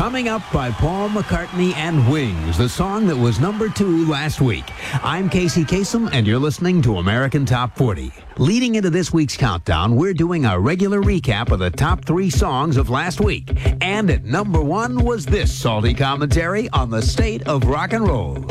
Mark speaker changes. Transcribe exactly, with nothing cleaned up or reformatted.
Speaker 1: Coming up by Paul McCartney and Wings, the song that was number two last week. I'm Casey Kasem, and you're listening to American Top forty. Leading into this week's countdown, we're doing our regular recap of the top three songs of last week. And at number one was this salty commentary on the state of rock and roll.